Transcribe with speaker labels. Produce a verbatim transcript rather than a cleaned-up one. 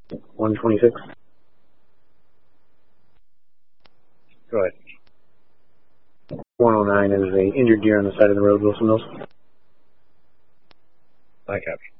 Speaker 1: one twenty-six. Go ahead. one oh nine is a injured deer on the side of the road, Wilson Mills.
Speaker 2: I capture.